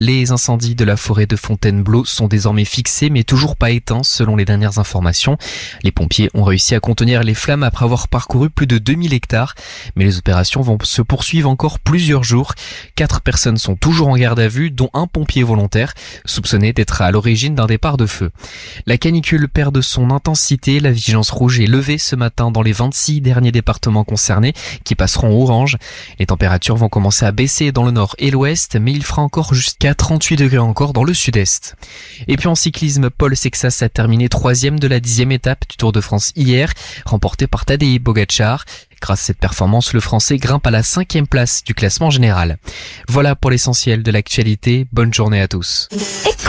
Les incendies de la forêt de Fontainebleau sont désormais fixés mais toujours pas éteints selon les dernières informations. Les pompiers ont réussi à contenir les flammes après avoir parcouru plus de 2000 hectares. Mais les opérations vont se poursuivre encore plusieurs jours. 4 personnes sont toujours en garde à vue, dont un pompier volontaire, soupçonné d'être à l'origine d'un départ de feu. La canicule perd de son intensité. La vigilance rouge est levée ce matin dans les 26 derniers départements concernés qui passeront orange. Les températures vont commencer à baisser dans le nord et l'ouest, mais il fera encore jusqu'à 38 degrés encore dans le sud-est. Et puis en cyclisme, Paul Sexas a terminé 3e de la 10e étape du Tour de France hier, remporté par Tadej Pogačar. Grâce à cette performance, le Français grimpe à la 5e place du classement général. Voilà pour l'essentiel de l'actualité. Bonne journée à tous.